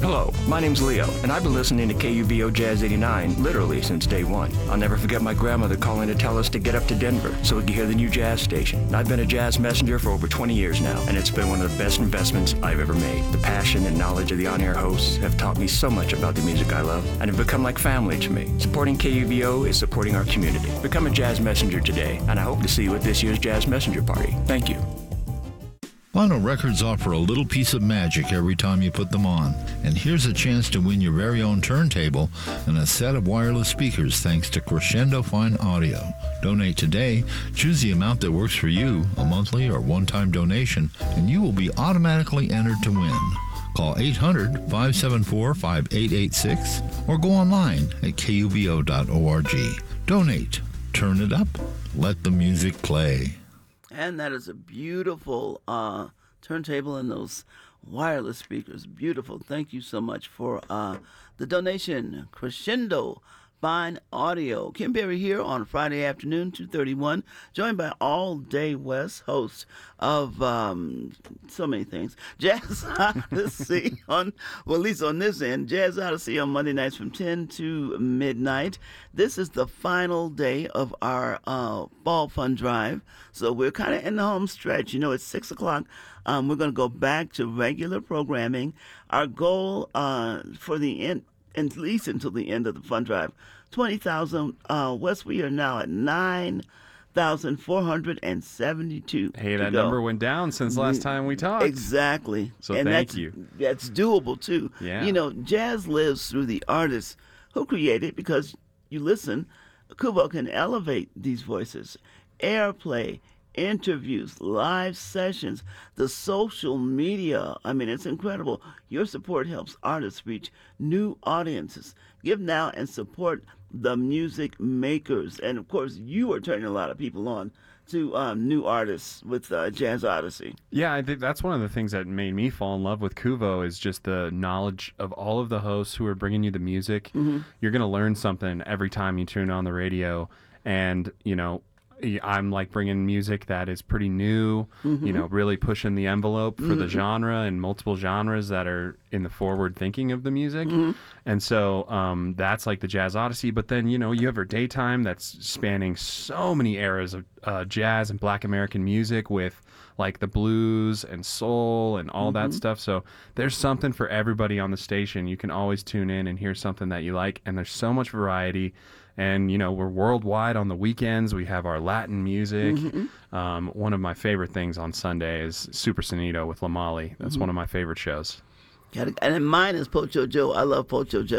Hello, my name's Leo, and I've been listening to KUVO Jazz 89 literally since day one. I'll never forget my grandmother calling to tell us to get up to Denver so we could hear the new jazz station. And I've been a jazz messenger for over 20 years now, and it's been one of the best investments I've ever made. The passion and knowledge of the on-air hosts have taught me so much about the music I love, and have become like family to me. Supporting KUVO is supporting our community. Become a jazz messenger today, and I hope to see you at this year's Jazz Messenger Party. Thank you. Vinyl records offer a little piece of magic every time you put them on. And here's a chance to win your very own turntable and a set of wireless speakers thanks to Crescendo Fine Audio. Donate today, choose the amount that works for you, a monthly or one-time donation, and you will be automatically entered to win. Call 800-574-5886 or go online at kuvo.org. Donate, turn it up, let the music play. And that is a beautiful turntable and those wireless speakers. Beautiful. Thank you so much for the donation. Crescendo Fine Audio. Kim Berry here on Friday afternoon, 2:31, joined by All Day West, host of so many things. Jazz Odyssey at least on this end, Jazz Odyssey on Monday nights from 10 to midnight. This is the final day of our Fall Fund Drive, so we're kind of in the home stretch. You know, it's 6 o'clock. We're going to go back to regular programming. Our goal for the end, at least until the end of the fund drive, 20,000. Wes, we are now at 9,472. Hey, that number went down since last time we talked. Exactly. So and thank you. That's doable too. Yeah. You know, jazz lives through the artists who create it, because you listen, Kuvo can elevate these voices. Airplay, interviews, live sessions, the social media. I mean, it's incredible. Your support helps artists reach new audiences. Give now and support the music makers. And of course, you are turning a lot of people on to new artists with Jazz Odyssey. Yeah, I think that's one of the things that made me fall in love with Kuvo is just the knowledge of all of the hosts who are bringing you the music. Mm-hmm. You're going to learn something every time you tune on the radio. And, you know, I'm like bringing music that is pretty new, mm-hmm. you know, really pushing the envelope for mm-hmm. the genre and multiple genres that are in the forward thinking of the music. Mm-hmm. And so that's like the Jazz Odyssey. But then, you know, you have our daytime that's spanning so many eras of jazz and Black American music with like the blues and soul and all mm-hmm. that stuff. So there's something for everybody on the station. You can always tune in and hear something that you like. And there's so much variety. And, you know, we're worldwide on the weekends. We have our Latin music. Mm-hmm. One of my favorite things on Sunday is Super Sonido with Lamali. That's mm-hmm. one of my favorite shows. And mine is Pocho Joe. I love Pocho Joe.